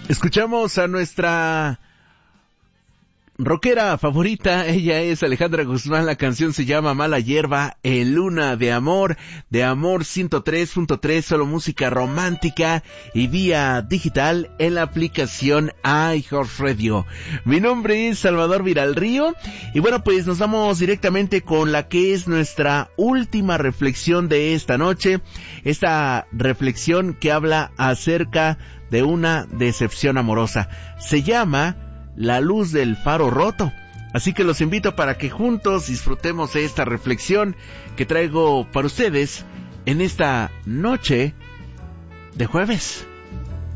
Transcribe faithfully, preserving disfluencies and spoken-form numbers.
Escuchamos a nuestra rockera favorita, ella es Alejandra Guzmán, la canción se llama Mala Hierba, en Luna de Amor, de Amor ciento tres punto tres, solo música romántica y vía digital en la aplicación iHeartRadio. Mi nombre es Salvador Viralrío y bueno, pues nos vamos directamente con la que es nuestra última reflexión de esta noche, esta reflexión que habla acerca de una decepción amorosa. Se llama La luz del faro roto. Así que los invito para que juntos disfrutemos de esta reflexión que traigo para ustedes en esta noche de jueves.